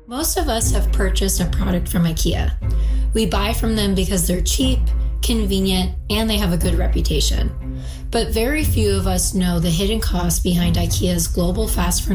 Most of us have purchased a product from IKEA. We buy from them because they're cheap, convenient, and they have a good reputation. But very few of us know the hidden costs behind IKEA's global fast